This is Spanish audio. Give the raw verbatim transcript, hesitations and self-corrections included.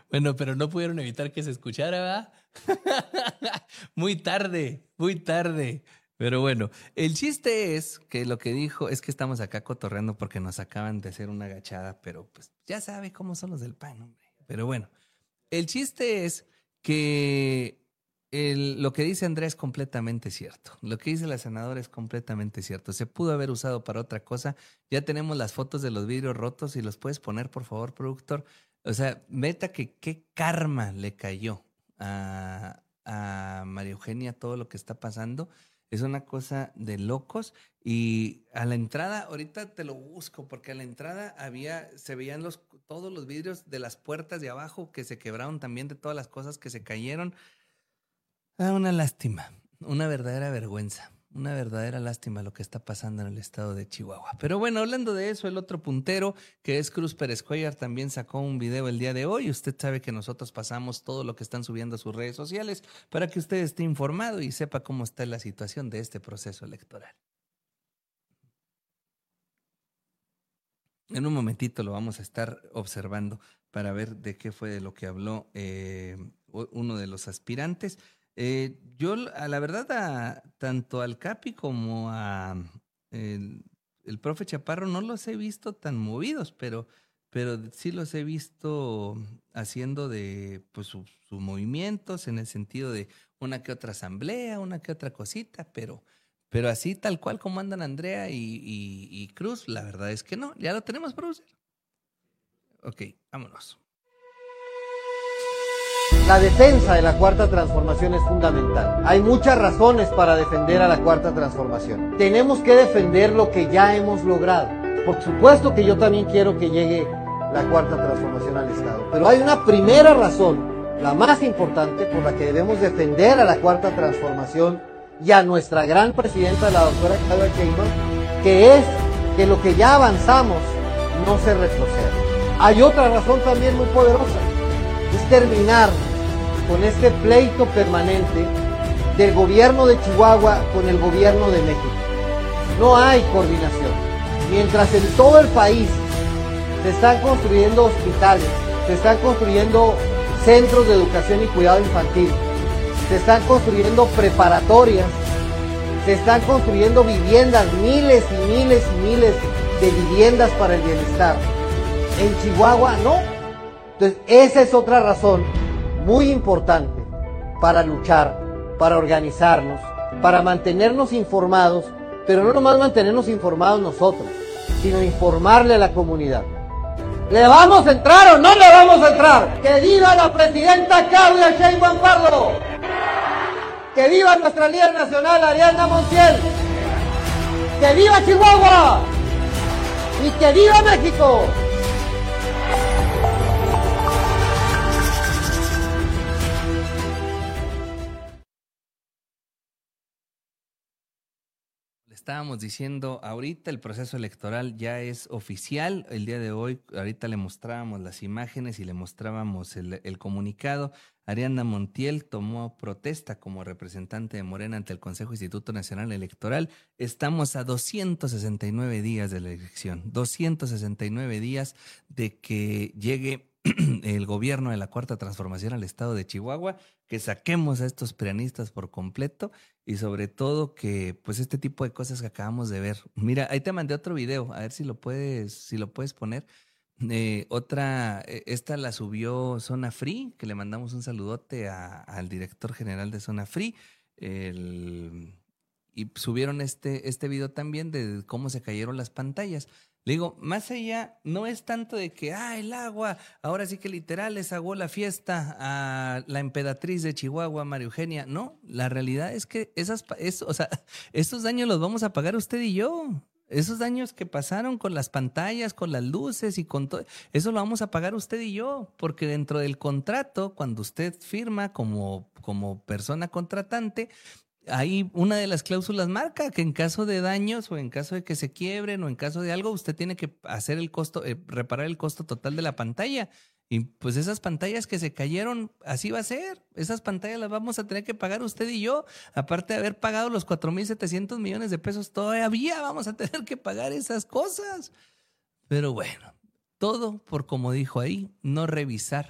Bueno, pero no pudieron evitar que se escuchara, ¿verdad? Muy tarde, muy tarde. Pero bueno, el chiste es que lo que dijo es que estamos acá cotorreando porque nos acaban de hacer una agachada, pero pues ya sabe cómo son los del P A N, hombre. Pero bueno, el chiste es que el- lo que dice Andrea es completamente cierto. Lo que dice la senadora es completamente cierto. Se pudo haber usado para otra cosa. Ya tenemos las fotos de los vidrios rotos y los puedes poner, por favor, productor. O sea, meta que qué karma le cayó a, a María Eugenia todo lo que está pasando. Es una cosa de locos. Y a la entrada, ahorita te lo busco, porque a la entrada había, se veían los, todos los vidrios de las puertas de abajo que se quebraron también, de todas las cosas que se cayeron. Ah, una lástima, una verdadera vergüenza, una verdadera lástima lo que está pasando en el estado de Chihuahua. Pero bueno, hablando de eso, el otro puntero, que es Cruz Pérez Cuellar, también sacó un video el día de hoy. Usted sabe que nosotros pasamos todo lo que están subiendo a sus redes sociales para que usted esté informado y sepa cómo está la situación de este proceso electoral. En un momentito lo vamos a estar observando para ver de qué fue de lo que habló eh, uno de los aspirantes. Eh, yo, a la verdad, a, tanto al Capi como a el, el profe Chaparro no los he visto tan movidos, pero, pero sí los he visto haciendo de pues sus, sus movimientos en el sentido de una que otra asamblea, una que otra cosita, pero pero así tal cual como andan Andrea y, y, y Cruz, la verdad es que no. ¿Ya lo tenemos, producer? Ok, vámonos. La defensa de la Cuarta Transformación es fundamental. Hay muchas razones para defender a la Cuarta Transformación. Tenemos que defender lo que ya hemos logrado. Por supuesto que yo también quiero que llegue la Cuarta Transformación al Estado. Pero hay una primera razón, la más importante, por la que debemos defender a la Cuarta Transformación y a nuestra gran presidenta, la doctora Claudia Sheinbaum, que es que lo que ya avanzamos no se retroceda. Hay otra razón también muy poderosa, es terminar con este pleito permanente del gobierno de Chihuahua con el gobierno de México. No hay coordinación. Mientras en todo el país se están construyendo hospitales, se están construyendo centros de educación y cuidado infantil, se están construyendo preparatorias, se están construyendo viviendas, miles y miles y miles de viviendas para el bienestar. En Chihuahua no. Entonces esa es otra razón muy importante para luchar, para organizarnos, para mantenernos informados, pero no nomás mantenernos informados nosotros, sino informarle a la comunidad. ¿Le vamos a entrar o no le vamos a entrar? ¡Que viva la presidenta Claudia Sheinbaum Pardo! ¡Que viva nuestra líder nacional Ariadna Montiel! ¡Que viva Chihuahua! ¡Y que viva México! Le estábamos diciendo, ahorita el proceso electoral ya es oficial. El día de hoy, ahorita le mostrábamos las imágenes y le mostrábamos el, el comunicado. Ariadna Montiel tomó protesta como representante de Morena ante el Consejo Instituto Nacional Electoral. Estamos a doscientos sesenta y nueve días de la elección, doscientos sesenta y nueve días de que llegue el gobierno de la Cuarta Transformación al estado de Chihuahua, que saquemos a estos prianistas por completo y sobre todo que pues este tipo de cosas que acabamos de ver. Mira, ahí te mandé otro video, a ver si lo puedes, si lo puedes poner. Eh, otra, esta la subió Zona Free, que le mandamos un saludote a, al director general de Zona Free. El, y subieron este, este video también de cómo se cayeron las pantallas. Le digo, más allá, no es tanto de que, ah, el agua, ahora sí que literal les hago la fiesta a la emperatriz de Chihuahua, María Eugenia. No, la realidad es que esas, es, o sea, estos daños los vamos a pagar usted y yo. Esos daños que pasaron con las pantallas, con las luces y con todo, eso lo vamos a pagar usted y yo, porque dentro del contrato, cuando usted firma como, como persona contratante, ahí una de las cláusulas marca que en caso de daños o en caso de que se quiebren o en caso de algo, usted tiene que hacer el costo, eh, reparar el costo total de la pantalla. Y pues esas pantallas que se cayeron, así va a ser. Esas pantallas las vamos a tener que pagar usted y yo. Aparte de haber pagado los cuatro mil setecientos millones de pesos, todavía vamos a tener que pagar esas cosas. Pero bueno, todo por, como dijo ahí, no revisar